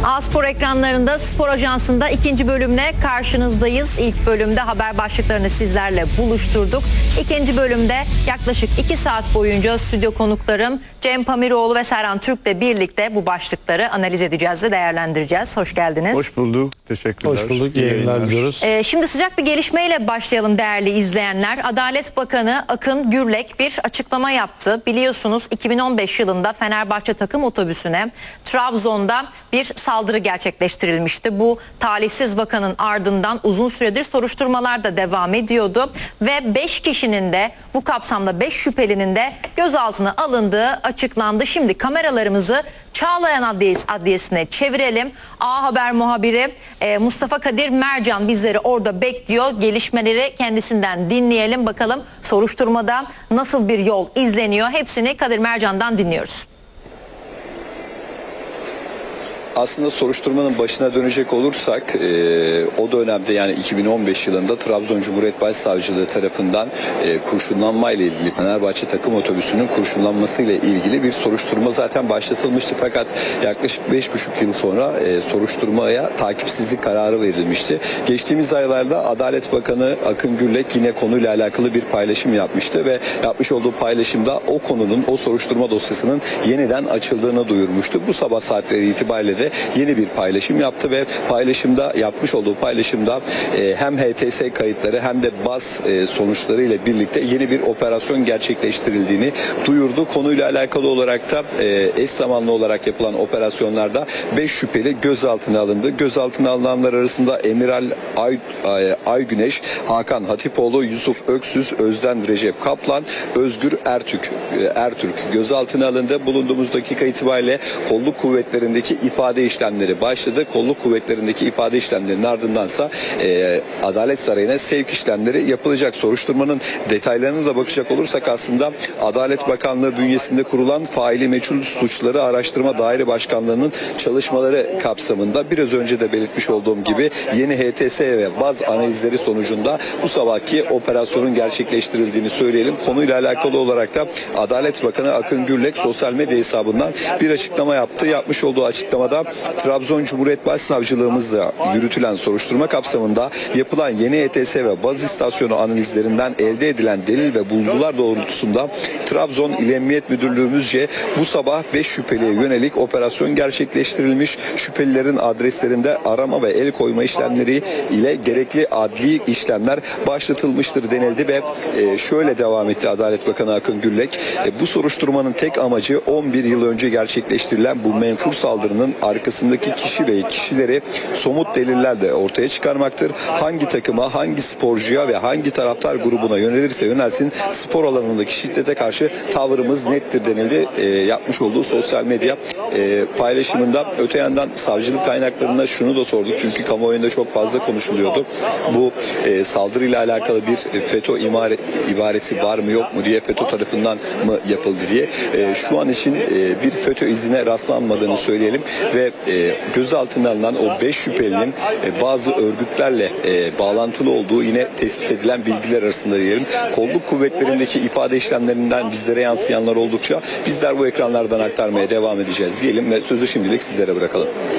A-Spor ekranlarında Spor Ajansı'nda ikinci bölümle karşınızdayız. İlk bölümde haber başlıklarını sizlerle buluşturduk. İkinci bölümde yaklaşık 2 saat boyunca stüdyo konuklarım Cem Pamiroğlu ve Serhan Türk'le birlikte bu başlıkları analiz edeceğiz ve değerlendireceğiz. Hoş geldiniz. Hoş bulduk. Teşekkürler. Hoş bulduk. İyi yayınlar diliyoruz. Şimdi sıcak bir gelişmeyle başlayalım değerli izleyenler. Adalet Bakanı Akın Gürlek bir açıklama yaptı. Biliyorsunuz 2015 yılında Fenerbahçe takım otobüsüne Trabzon'da bir saldırı gerçekleştirilmişti. Bu talihsiz vakanın ardından uzun süredir soruşturmalar da devam ediyordu. Ve 5 kişinin de bu kapsamda 5 şüphelinin de gözaltına alındığı açıklandı. Şimdi kameralarımızı Çağlayan Adliyesi'ne çevirelim. A Haber muhabiri Mustafa Kadir Mercan bizleri orada bekliyor. Gelişmeleri kendisinden dinleyelim. Bakalım soruşturmada nasıl bir yol izleniyor? Hepsini Kadir Mercan'dan dinliyoruz. Aslında soruşturmanın başına dönecek olursak o dönemde yani 2015 yılında Trabzon Cumhuriyet Başsavcılığı tarafından kurşunlanma ile ilgili Fenerbahçe takım otobüsünün kurşunlanması ile ilgili bir soruşturma zaten başlatılmıştı. Fakat yaklaşık 5,5 yıl sonra soruşturmaya takipsizlik kararı verilmişti. Geçtiğimiz aylarda Adalet Bakanı Akın Gürlek yine konuyla alakalı bir paylaşım yapmıştı ve yapmış olduğu paylaşımda o konunun, o soruşturma dosyasının yeniden açıldığını duyurmuştu. Bu sabah saatleri itibariyle de yeni bir paylaşım yaptı ve yapmış olduğu paylaşımda hem HTS kayıtları hem de baz sonuçları ile birlikte yeni bir operasyon gerçekleştirildiğini duyurdu. Konuyla alakalı olarak da eş zamanlı olarak yapılan operasyonlarda 5 şüpheli gözaltına alındı. Gözaltına alınanlar arasında Emiral Aygüneş, Hakan Hatipoğlu, Yusuf Öksüz, Özden Recep Kaplan, Özgür Ertürk gözaltına alındı. Bulunduğumuz dakika itibariyle kolluk kuvvetlerindeki ifade işlemleri başladı. Kolluk kuvvetlerindeki ifade işlemlerinin ardındansa Adalet Sarayı'na sevk işlemleri yapılacak. Soruşturmanın detaylarına da bakacak olursak aslında Adalet Bakanlığı bünyesinde kurulan faili meçhul suçları araştırma daire başkanlığının çalışmaları kapsamında biraz önce de belirtmiş olduğum gibi yeni HTS ve baz analizleri sonucunda bu sabahki operasyonun gerçekleştirildiğini söyleyelim. Konuyla alakalı olarak da Adalet Bakanı Akın Gürlek sosyal medya hesabından bir açıklama yaptı. Yapmış olduğu açıklamada Trabzon Cumhuriyet Başsavcılığımızla yürütülen soruşturma kapsamında yapılan yeni ETS ve baz istasyonu analizlerinden elde edilen delil ve bulgular doğrultusunda Trabzon İl Emniyet Müdürlüğümüzce bu sabah 5 şüpheliye yönelik operasyon gerçekleştirilmiş. Şüphelilerin adreslerinde arama ve el koyma işlemleri ile gerekli adli işlemler başlatılmıştır denildi ve şöyle devam etti Adalet Bakanı Akın Gürlek. Bu soruşturmanın tek amacı 11 yıl önce gerçekleştirilen bu menfur saldırının arkasındaki kişi ve kişileri somut delillerle ortaya çıkarmaktır. Hangi takıma, hangi sporcuya ve hangi taraftar grubuna yönelirse yönelsin spor alanındaki şiddete karşı tavrımız nettir denildi. Yapmış olduğu sosyal medya paylaşımında. Öte yandan savcılık kaynaklarına şunu da sorduk çünkü kamuoyunda çok fazla konuşuluyordu. Bu saldırıyla alakalı bir FETÖ ibaresi var mı yok mu diye, FETÖ tarafından mı yapıldı diye. Şu an için bir FETÖ izine rastlanmadığını söyleyelim ve gözaltına alınan o 5 şüphelinin bazı örgütlerle bağlantılı olduğu yine tespit edilen bilgiler arasında diyelim. Kolluk kuvvetlerindeki ifade işlemlerinden bizlere yansıyanlar oldukça bizler bu ekranlardan aktarmaya devam edeceğiz diyelim ve sözü şimdilik sizlere bırakalım.